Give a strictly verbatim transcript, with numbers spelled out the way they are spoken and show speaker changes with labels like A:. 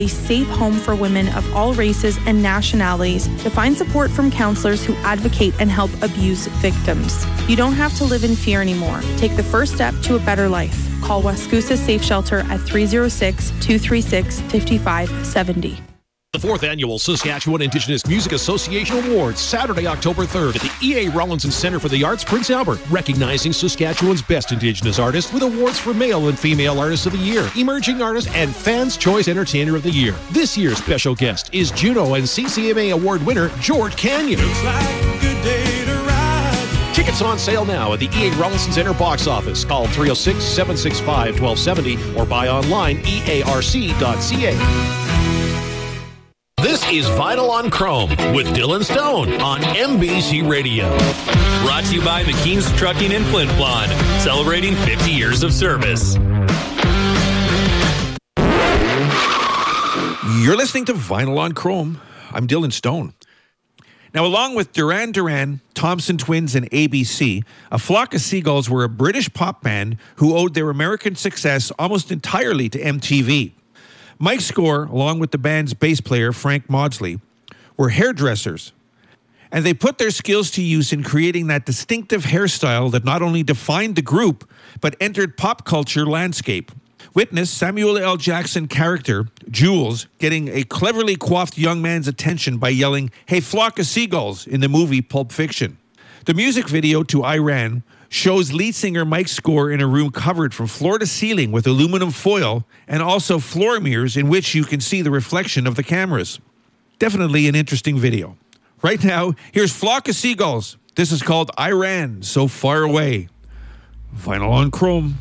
A: a safe home for women of all races and nationalities to find support from counselors who advocate and help abuse victims. You don't have to live in fear anymore. Take the first step to a better life. Call Wescusa Safe Shelter at three oh six, two three six, five five seven oh.
B: The fourth Annual Saskatchewan Indigenous Music Association Awards, Saturday, October third at the E A Rawlinson Centre for the Arts, Prince Albert, recognizing Saskatchewan's best Indigenous artists with awards for Male and Female Artists of the Year, Emerging Artist, and Fans' Choice Entertainer of the Year. This year's special guest is Juno and C C M A Award winner George Canyon.
C: Looks like a good day to ride.
B: Tickets on sale now at the E A Rawlinson Centre box office. Call three oh six, seven six five, one two seven oh or buy online e a r c dot c a. This is Vinyl on Chrome with Dylan Stone on M B C Radio.
D: Brought to you by McKean's Trucking in Flin Flon, celebrating fifty years of service.
E: You're listening to Vinyl on Chrome. I'm Dylan Stone. Now, along with Duran Duran, Thompson Twins, and A B C, A Flock of Seagulls were a British pop band who owed their American success almost entirely to M T V. Mike Score, along with the band's bass player, Frank Maudsley, were hairdressers, and they put their skills to use in creating that distinctive hairstyle that not only defined the group, but entered pop culture landscape. Witness Samuel L. Jackson character, Jules, getting a cleverly coiffed young man's attention by yelling, "Hey, flock of seagulls," in the movie Pulp Fiction. The music video to I Ran shows lead singer Mike Score in a room covered from floor to ceiling with aluminum foil and also floor mirrors in which you can see the reflection of the cameras. Definitely an interesting video. Right now, here's Flock of Seagulls. This is called I Ran So Far Away. Vinyl on Chrome.